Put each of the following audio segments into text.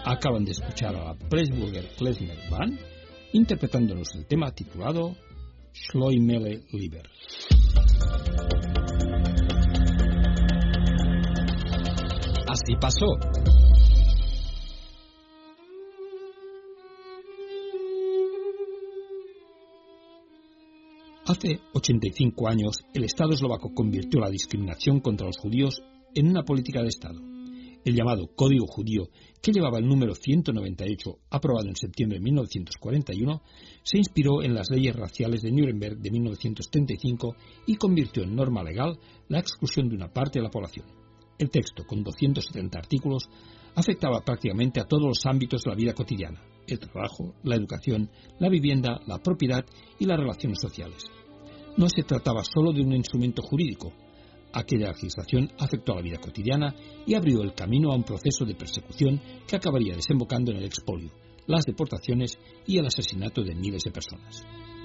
Acaban de escuchar a la Pressburger Klezmer Band interpretándonos el tema titulado Schleumele Lieber. Así pasó. Hace 85 años, el Estado eslovaco convirtió la discriminación contra los judíos en una política de Estado. El llamado Código Judío, que llevaba el número 198, aprobado en septiembre de 1941, se inspiró en las leyes raciales de Nuremberg de 1935 y convirtió en norma legal la exclusión de una parte de la población. El texto, con 270 artículos, afectaba prácticamente a todos los ámbitos de la vida cotidiana: el trabajo, la educación, la vivienda, la propiedad y las relaciones sociales. No se trataba solo de un instrumento jurídico. Aquella legislación afectó a la vida cotidiana y abrió el camino a un proceso de persecución que acabaría desembocando en el expolio, las deportaciones y el asesinato de miles de personas.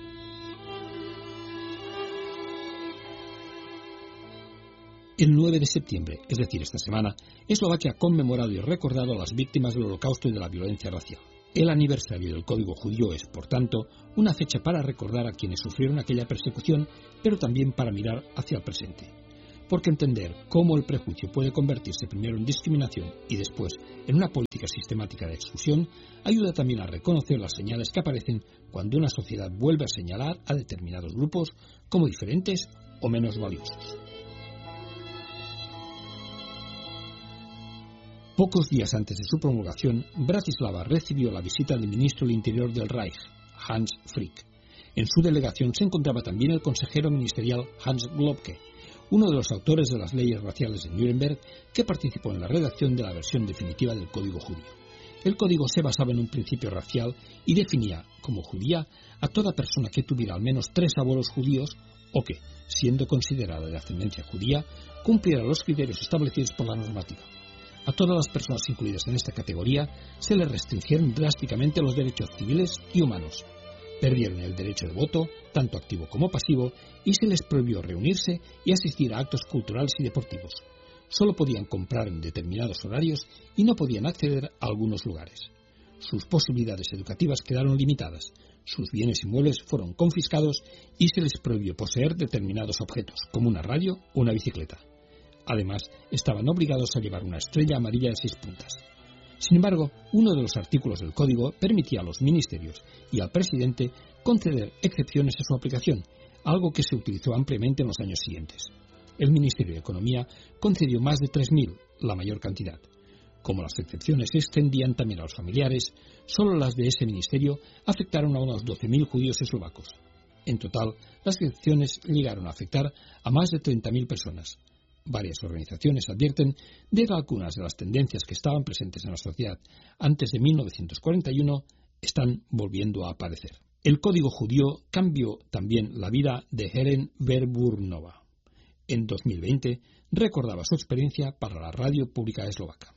El 9 de septiembre, es decir, esta semana, Eslovaquia ha conmemorado y recordado a las víctimas del Holocausto y de la violencia racial. El aniversario del Código Judío es, por tanto, una fecha para recordar a quienes sufrieron aquella persecución, pero también para mirar hacia el presente. Porque entender cómo el prejuicio puede convertirse primero en discriminación y después en una política sistemática de exclusión ayuda también a reconocer las señales que aparecen cuando una sociedad vuelve a señalar a determinados grupos como diferentes o menos valiosos. Pocos días antes de su promulgación, Bratislava recibió la visita del ministro del Interior del Reich, Hans Frick. En su delegación se encontraba también el consejero ministerial Hans Globke, uno de los autores de las leyes raciales de Nuremberg, que participó en la redacción de la versión definitiva del Código Judío. El código se basaba en un principio racial y definía como judía a toda persona que tuviera al menos 3 abuelos judíos o que, siendo considerada de ascendencia judía, cumpliera los criterios establecidos por la normativa. A todas las personas incluidas en esta categoría se les restringieron drásticamente los derechos civiles y humanos. Perdieron el derecho de voto, tanto activo como pasivo, y se les prohibió reunirse y asistir a actos culturales y deportivos. Solo podían comprar en determinados horarios y no podían acceder a algunos lugares. Sus posibilidades educativas quedaron limitadas, sus bienes y muebles fueron confiscados y se les prohibió poseer determinados objetos, como una radio o una bicicleta. Además, estaban obligados a llevar una estrella amarilla de 6 puntas. Sin embargo, uno de los artículos del Código permitía a los ministerios y al presidente conceder excepciones a su aplicación, algo que se utilizó ampliamente en los años siguientes. El Ministerio de Economía concedió más de 3.000, la mayor cantidad. Como las excepciones se extendían también a los familiares, solo las de ese ministerio afectaron a unos 12.000 judíos eslovacos. En total, las excepciones llegaron a afectar a más de 30.000 personas. Varias organizaciones advierten de que algunas de las tendencias que estaban presentes en la sociedad antes de 1941 están volviendo a aparecer. El Código Judío cambió también la vida de Helen Verburnova. En 2020 recordaba su experiencia para la radio pública eslovaca.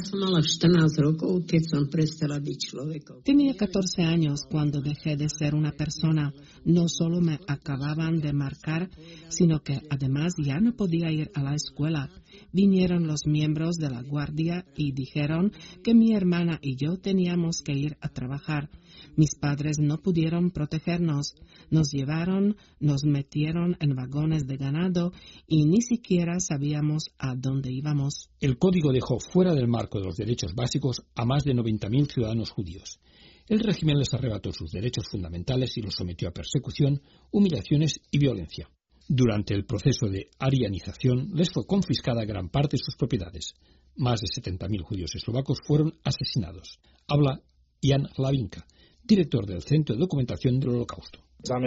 Tenía 14 años cuando dejé de ser una persona. No solo me acababan de marcar, sino que además ya no podía ir a la escuela. Vinieron los miembros de la guardia y dijeron que mi hermana y yo teníamos que ir a trabajar. Mis padres no pudieron protegernos. Nos llevaron, nos metieron en vagones de ganado y ni siquiera sabíamos a dónde íbamos. El código dejó fuera del marco de los derechos básicos a más de 90.000 ciudadanos judíos. El régimen les arrebató sus derechos fundamentales y los sometió a persecución, humillaciones y violencia. Durante el proceso de arianización les fue confiscada gran parte de sus propiedades. Más de 70.000 judíos eslovacos fueron asesinados. Habla Jan Hlavinka, director del Centro de Documentación del Holocausto.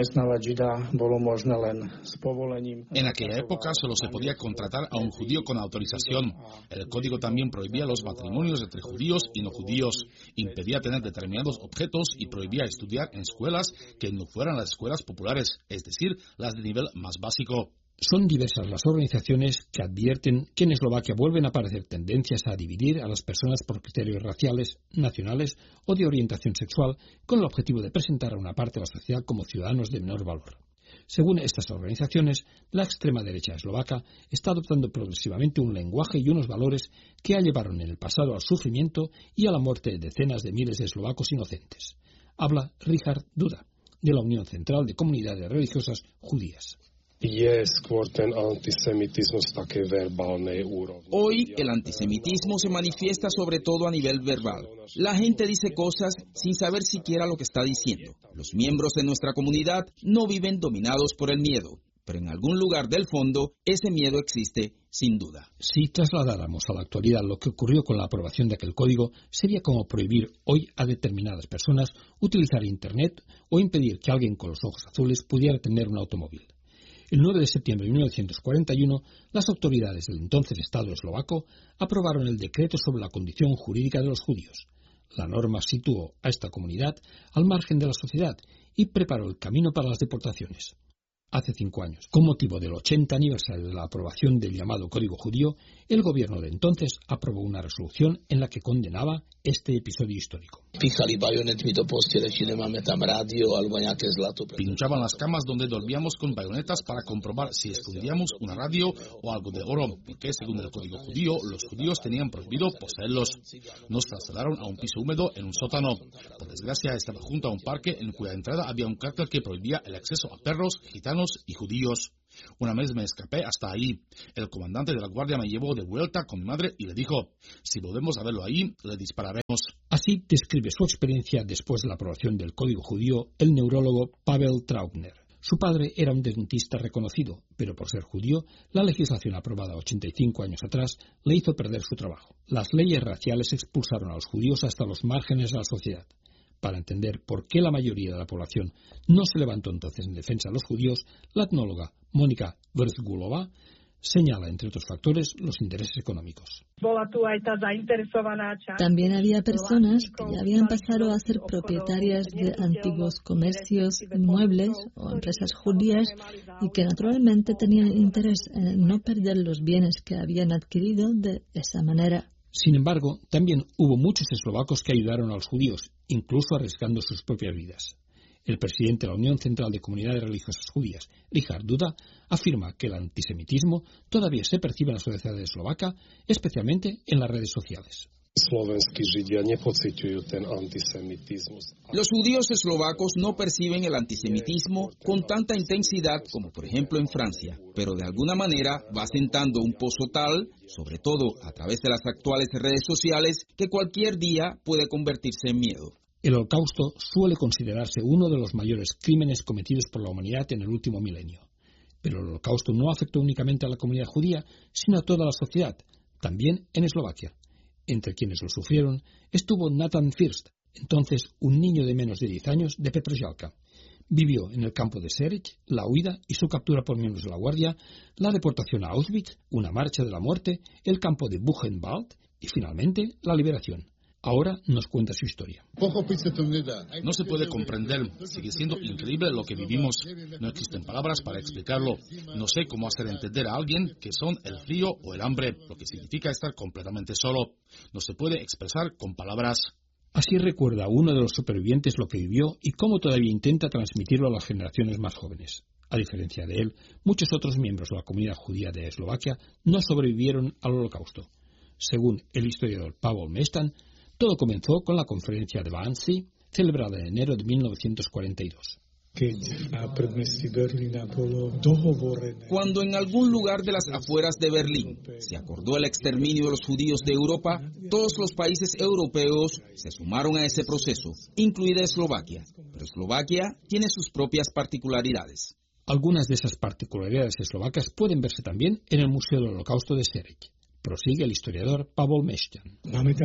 En aquella época solo se podía contratar a un judío con autorización. El código también prohibía los matrimonios entre judíos y no judíos, impedía tener determinados objetos y prohibía estudiar en escuelas que no fueran las escuelas populares, es decir, las de nivel más básico. Son diversas las organizaciones que advierten que en Eslovaquia vuelven a aparecer tendencias a dividir a las personas por criterios raciales, nacionales o de orientación sexual con el objetivo de presentar a una parte de la sociedad como ciudadanos de menor valor. Según estas organizaciones, la extrema derecha eslovaca está adoptando progresivamente un lenguaje y unos valores que llevaron en el pasado al sufrimiento y a la muerte de decenas de miles de eslovacos inocentes. Habla Richard Duda, de la Unión Central de Comunidades Religiosas Judías. Hoy el antisemitismo se manifiesta sobre todo a nivel verbal. La gente dice cosas sin saber siquiera lo que está diciendo. Los miembros de nuestra comunidad no viven dominados por el miedo, pero en algún lugar del fondo ese miedo existe sin duda. Si trasladáramos a la actualidad lo que ocurrió con la aprobación de aquel código, sería como prohibir hoy a determinadas personas utilizar Internet o impedir que alguien con los ojos azules pudiera tener un automóvil. El 9 de septiembre de 1941, las autoridades del entonces Estado eslovaco aprobaron el decreto sobre la condición jurídica de los judíos. La norma situó a esta comunidad al margen de la sociedad y preparó el camino para las deportaciones. Hace 5 años, con motivo del 80 aniversario de la aprobación del llamado Código Judío, el gobierno de entonces aprobó una resolución en la que condenaba este episodio histórico. Pinchaban las camas donde dormíamos con bayonetas para comprobar si escondíamos una radio o algo de oro, porque según el Código Judío, los judíos tenían prohibido poseerlos. Nos trasladaron a un piso húmedo en un sótano. Por desgracia, estaba junto a un parque en cuya entrada había un cartel que prohibía el acceso a perros, gitanos y judíos. Una vez me escapé hasta ahí. El comandante de la guardia me llevó de vuelta con mi madre y le dijo: si volvemos a verlo ahí, le dispararemos. Así describe su experiencia después de la aprobación del Código Judío el neurólogo Pavel Trautner. Su padre era un dentista reconocido, pero por ser judío, la legislación aprobada 85 años atrás le hizo perder su trabajo. Las leyes raciales expulsaron a los judíos hasta los márgenes de la sociedad. Para entender por qué la mayoría de la población no se levantó entonces en defensa de los judíos, la etnóloga Mónica Vrzgulova señala, entre otros factores, los intereses económicos. También había personas que ya habían pasado a ser propietarias de antiguos comercios, inmuebles o empresas judías y que naturalmente tenían interés en no perder los bienes que habían adquirido de esa manera. Sin embargo, también hubo muchos eslovacos que ayudaron a los judíos, incluso arriesgando sus propias vidas. El presidente de la Unión Central de Comunidades Religiosas Judías, Richard Duda, afirma que el antisemitismo todavía se percibe en la sociedad eslovaca, especialmente en las redes sociales. Los judíos eslovacos no perciben el antisemitismo con tanta intensidad como por ejemplo en Francia, pero de alguna manera va sentando un pozo tal, sobre todo a través de las actuales redes sociales, que cualquier día puede convertirse en miedo. El Holocausto suele considerarse uno de los mayores crímenes cometidos por la humanidad en el último milenio. Pero el Holocausto no afectó únicamente a la comunidad judía, sino a toda la sociedad, también en Eslovaquia. Entre quienes lo sufrieron estuvo Nathan First, entonces un niño de menos de 10 años de Petržalka. Vivió en el campo de Serech la huida y su captura por miembros de la Guardia, la deportación a Auschwitz, una marcha de la muerte, el campo de Buchenwald y finalmente la liberación. Ahora nos cuenta su historia. No se puede comprender, sigue siendo increíble lo que vivimos. No existen palabras para explicarlo. No sé cómo hacer entender a alguien que son el frío o el hambre, lo que significa estar completamente solo. No se puede expresar con palabras. Así recuerda uno de los supervivientes lo que vivió y cómo todavía intenta transmitirlo a las generaciones más jóvenes. A diferencia de él, muchos otros miembros de la comunidad judía de Eslovaquia no sobrevivieron al Holocausto. Según el historiador Pavel Mestan, todo comenzó con la conferencia de Wannsee, celebrada en enero de 1942. Cuando en algún lugar de las afueras de Berlín se acordó el exterminio de los judíos de Europa, todos los países europeos se sumaron a ese proceso, incluida Eslovaquia. Pero Eslovaquia tiene sus propias particularidades. Algunas de esas particularidades eslovacas pueden verse también en el Museo del Holocausto de Serech. Prosigue el historiador Pavel Mestan.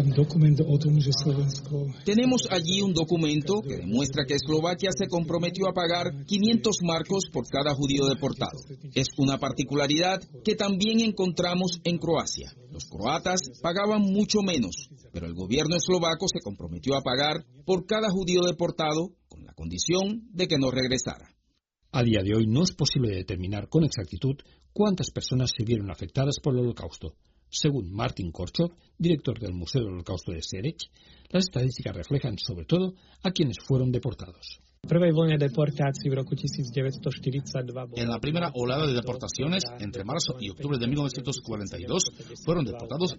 Tenemos allí un documento que demuestra que Eslovaquia se comprometió a pagar 500 marcos por cada judío deportado. Es una particularidad que también encontramos en Croacia. Los croatas pagaban mucho menos, pero el gobierno eslovaco se comprometió a pagar por cada judío deportado con la condición de que no regresara. A día de hoy no es posible determinar con exactitud cuántas personas se vieron afectadas por el Holocausto. Según Martin Korchov, director del Museo del Holocausto de Serech, las estadísticas reflejan sobre todo a quienes fueron deportados. En la primera oleada de deportaciones, entre marzo y octubre de 1942, fueron deportados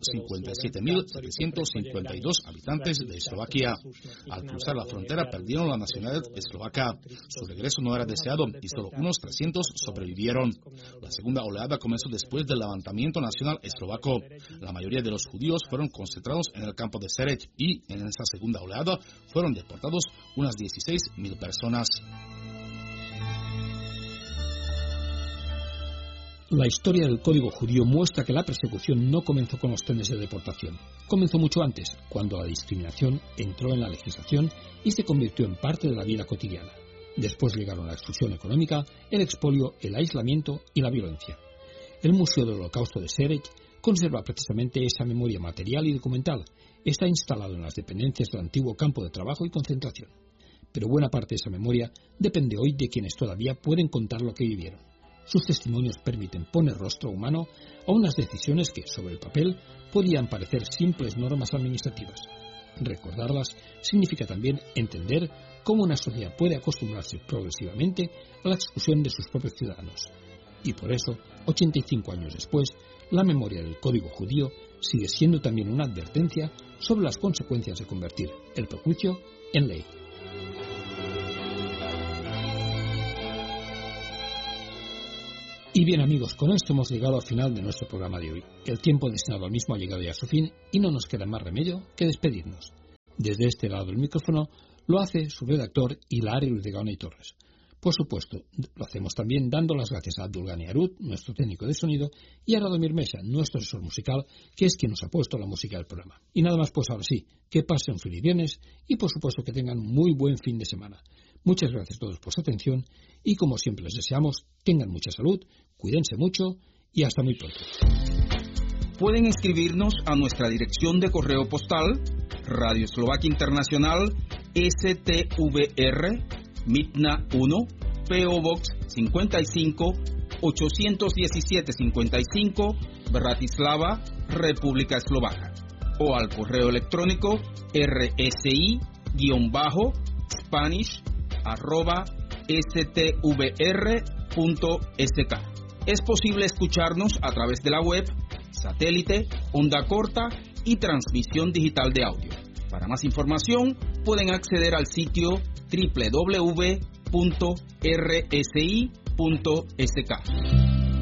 57.752 habitantes de Eslovaquia. Al cruzar la frontera perdieron la nacionalidad eslovaca. Su regreso no era deseado y solo unos 300 sobrevivieron. La segunda oleada comenzó después del levantamiento nacional eslovaco. La mayoría de los judíos fueron concentrados en el campo de Sereď y en esta segunda oleada fueron deportados unas 16.000 personas. La historia del Código Judío muestra que la persecución no comenzó con los trenes de deportación. Comenzó mucho antes, cuando la discriminación entró en la legislación y se convirtió en parte de la vida cotidiana. Después llegaron la exclusión económica, el expolio, el aislamiento y la violencia. El Museo del Holocausto de Sereď conserva precisamente esa memoria material y documental. Está instalado en las dependencias del antiguo campo de trabajo y concentración. Pero buena parte de esa memoria depende hoy de quienes todavía pueden contar lo que vivieron. Sus testimonios permiten poner rostro humano a unas decisiones que, sobre el papel, podían parecer simples normas administrativas. Recordarlas significa también entender cómo una sociedad puede acostumbrarse progresivamente a la exclusión de sus propios ciudadanos. Y por eso, 85 años después, la memoria del Código Judío sigue siendo también una advertencia sobre las consecuencias de convertir el prejuicio en ley. Y bien amigos, con esto hemos llegado al final de nuestro programa de hoy. El tiempo destinado al mismo ha llegado ya a su fin y no nos queda más remedio que despedirnos. Desde este lado del micrófono lo hace su redactor Hilario Luis de Gaona y Torres. Por supuesto, lo hacemos también dando las gracias a Abdulgani Arut, nuestro técnico de sonido, y a Radomir Mesa, nuestro asesor musical, que es quien nos ha puesto la música del programa. Y nada más, pues ahora sí, que pasen un feliz viernes y por supuesto que tengan muy buen fin de semana. Muchas gracias a todos por su atención y como siempre les deseamos, tengan mucha salud, cuídense mucho y hasta muy pronto. Pueden escribirnos a nuestra dirección de correo postal, Radio Eslovaquia Internacional, STVR, Mitna 1, P.O. Box 55, 817-55, Bratislava, República Eslovaca. O al correo electrónico rsi-bajo-spanish@stvr.sk. Es posible escucharnos a través de la web, satélite, onda corta y transmisión digital de audio. Para más información, pueden acceder al sitio www.rsi.sk.